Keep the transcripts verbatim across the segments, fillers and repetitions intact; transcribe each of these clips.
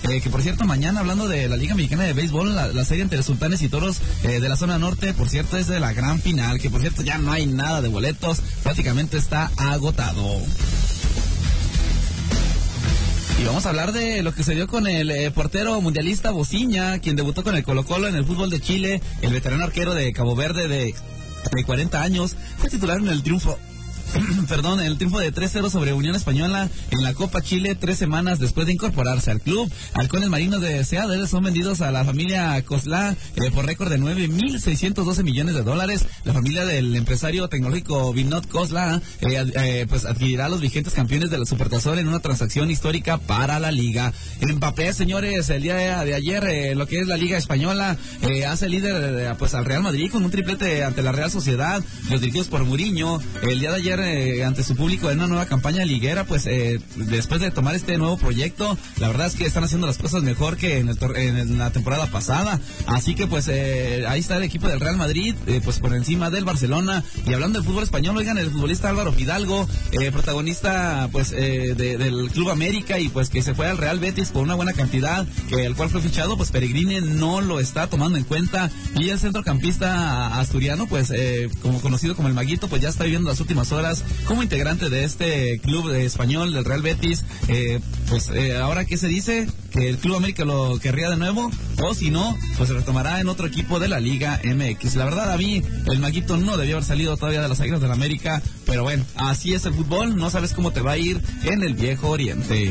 eh, que por cierto, mañana hablando de la Liga Mexicana de Béisbol, la, la serie entre Sultanes y Toros eh, de la zona norte, por cierto, es de la gran final, que por cierto ya no hay nada de boletos, prácticamente está agotado. Y vamos a hablar de lo que se dio con el eh, portero mundialista Bociña, quien debutó con el Colo-Colo en el fútbol de Chile. El veterano arquero de Cabo Verde de, de cuarenta años fue titular en el triunfo perdón, el triunfo de tres cero sobre Unión Española en la Copa Chile, tres semanas después de incorporarse al club. Halcones Marinos de Seattle son vendidos a la familia Coslá eh, por récord de nueve mil seiscientos doce millones de dólares. La familia del empresario tecnológico Vinod Coslá eh, eh, pues adquirirá a los vigentes campeones de la Supertazón en una transacción histórica para la liga. Mbappé, señores, el día de ayer eh, lo que es la Liga Española eh, hace líder eh, pues al Real Madrid con un triplete ante la Real Sociedad, los dirigidos por Mourinho. El día de ayer Eh, ante su público en una nueva campaña liguera, pues eh, después de tomar este nuevo proyecto, la verdad es que están haciendo las cosas mejor que en, el tor- en la temporada pasada, así que pues eh, ahí está el equipo del Real Madrid, eh, pues por encima del Barcelona. Y hablando del fútbol español, oigan, el futbolista Álvaro Fidalgo, eh, protagonista pues eh, de, del Club América, y pues que se fue al Real Betis por una buena cantidad, que el cual fue fichado, pues Peregrini no lo está tomando en cuenta, y el centrocampista asturiano, pues eh, como conocido como el Maguito, pues ya está viviendo las últimas horas como integrante de este club español del Real Betis. Eh, pues eh, ahora, ¿qué se dice? Que el Club América lo querría de nuevo, o si no, pues se retomará en otro equipo de la Liga M X. La verdad, a mí el Maguito no debió haber salido todavía de las Águilas del América, pero bueno, así es el fútbol, no sabes cómo te va a ir en el Viejo Oriente.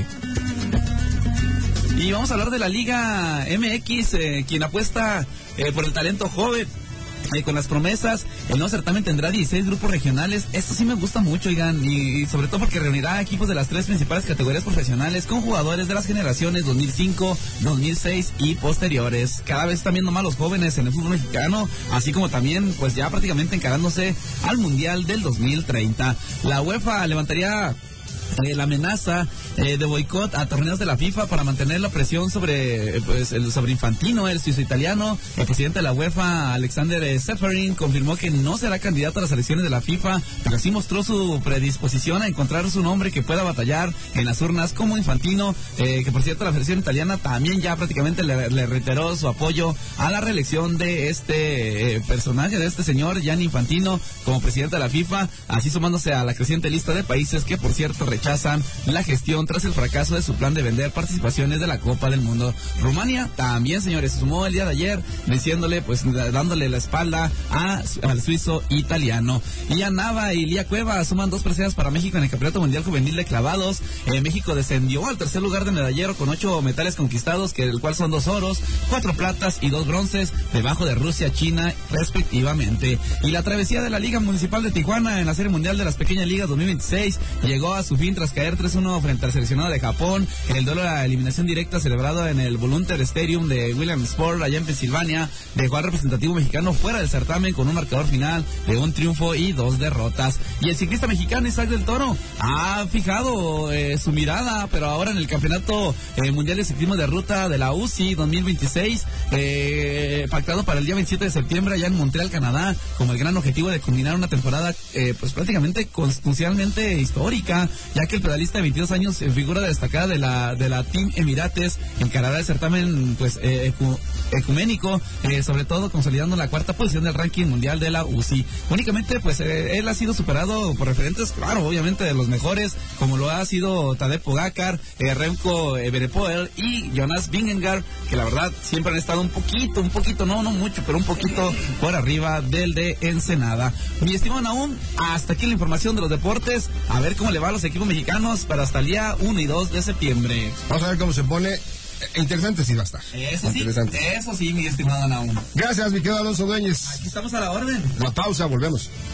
Y vamos a hablar de la Liga M X, eh, quien apuesta eh, por el talento joven. Eh, con las promesas, el nuevo certamen tendrá dieciséis grupos regionales. Esto sí me gusta mucho, oigan, y, y sobre todo porque reunirá equipos de las tres principales categorías profesionales con jugadores de las generaciones dos mil cinco, dos mil seis y posteriores. Cada vez están viendo más los jóvenes en el fútbol mexicano, así como también pues ya prácticamente encarándose al Mundial del dos mil treinta. La UEFA levantaría Eh, la amenaza eh, de boicot a torneos de la FIFA para mantener la presión sobre pues el sobre Infantino, el suizo-italiano. El presidente de la UEFA, Alexander Seferin, confirmó que no será candidato a las elecciones de la FIFA, pero sí mostró su predisposición a encontrar su nombre que pueda batallar en las urnas como Infantino, eh, que por cierto la Federación Italiana también ya prácticamente le, le reiteró su apoyo a la reelección de este eh, personaje, de este señor Gianni Infantino como presidente de la FIFA, así sumándose a la creciente lista de países que por cierto rechazan la gestión tras el fracaso de su plan de vender participaciones de la Copa del Mundo. Rumania también, señores, se sumó el día de ayer diciéndole, pues dándole la espalda a, al suizo italiano. Y a Nava y Lía Cueva suman dos preseas para México en el Campeonato Mundial Juvenil de Clavados. Eh, México descendió al tercer lugar de medallero con ocho metales conquistados, que el cual son dos oros, cuatro platas y dos bronces, debajo de Rusia, China, respectivamente. Y la travesía de la Liga Municipal de Tijuana en la Serie Mundial de las Pequeñas Ligas dos mil veintiséis llegó a su fin tras caer tres uno frente al seleccionado de Japón en el duelo de la eliminación directa celebrado en el Volunteer Stadium de Williamsport, allá en Pensilvania. Dejó al representativo mexicano fuera del certamen con un marcador final de un triunfo y dos derrotas. Y el ciclista mexicano Isaac del Toro ha fijado eh, su mirada, pero ahora en el Campeonato eh, Mundial de Ciclismo de Ruta de la U C I dos mil veintiséis, eh, pactado para el día veintisiete de septiembre allá en Montreal, Canadá, como el gran objetivo de culminar una temporada eh, pues prácticamente constitucionalmente histórica, ya que el pedalista de veintidós años, en figura destacada de la de la Team Emirates, encarará el certamen pues eh, ecu, ecuménico, eh, sobre todo consolidando la cuarta posición del ranking mundial de la U C I. Únicamente pues eh, él ha sido superado por referentes, claro, obviamente de los mejores, como lo ha sido Tadej Pogacar, eh, Remco Evenepoel y Jonas Vingegaard, que la verdad siempre han estado un poquito, un poquito, no, no mucho, pero un poquito por arriba del de Ensenada. Mi estimado Nahum, hasta aquí la información de los deportes. A ver cómo le va a los equipos mexicanos para hasta el día uno y dos de septiembre. Vamos a ver cómo se pone. Interesante sí va a estar. Eso sí, eso sí, mi estimado Nahum. Gracias, mi querido Alonso Dueñez. Aquí estamos a la orden. La pausa, volvemos.